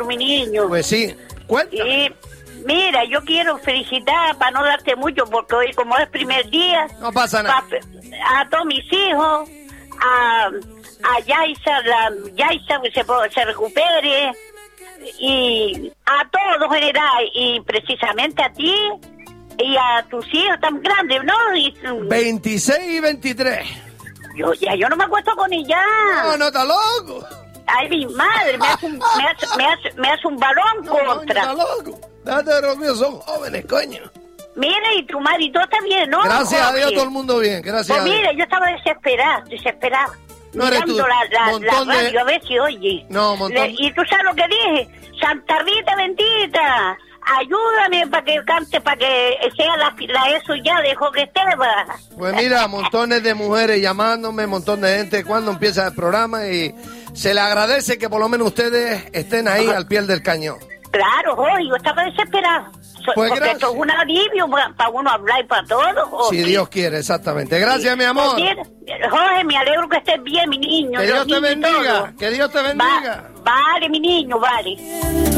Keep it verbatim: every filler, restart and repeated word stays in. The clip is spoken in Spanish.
mi niño. Pues sí, cuéntame. Y mira, yo quiero felicitar, para no darte mucho, porque hoy como es primer día... No pasa nada. Pa, a todos mis hijos, a, a Yaisa, la Yaisa que se, se recupere, y a todos en general, y precisamente a ti, y a tus hijos tan grandes, ¿no? Y, veintiséis y veintitrés. Yo, ya, yo no me acuesto con ella. No, no, está loco. Ay, mi madre, me hace un, me hace, me hace, me hace un balón no, contra. No, está loco. Date de los míos, son jóvenes, coño. Mira, y tu madre y todo está bien, ¿no? Gracias Jorge? a Dios, todo el mundo bien, gracias pues a Dios. mira, yo estaba desesperada, desesperada. No eres mirando tú. la, la, Montón la radio, de... a ver si oye. No, montón. Le, y tú sabes lo que dije, Santa Rita bendita, ayúdame para que cante, para que sea la, la eso ya de Jorge Esteban. Pues mira, montones de mujeres llamándome, montón de gente cuando empieza el programa y se le agradece que por lo menos ustedes estén ahí al pie del cañón. Claro, Jorge, yo estaba desesperada. Pues porque gracias. esto es un alivio para, para uno hablar y para todo, Jorge. Si Dios quiere, exactamente. Gracias, mi amor. Pues mira, Jorge, me alegro que estés bien, mi niño. Que Dios te bendiga, que Dios te bendiga. Va, vale, mi niño, vale.